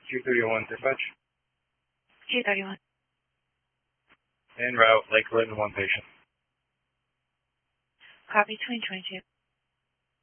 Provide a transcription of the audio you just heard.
231 dispatch. 231. En route, Lakeland, one patient. Copy, 2022.